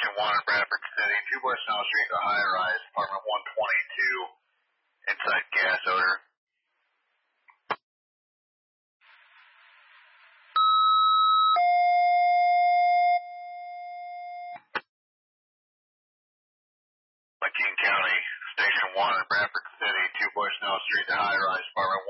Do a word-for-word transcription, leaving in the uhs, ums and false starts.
one in Bradford City, two Bushnell Street, the high rise, apartment one twenty-two, inside gas odor. McKean County, Station one in Bradford City, two Bushnell Street, the high rise, apartment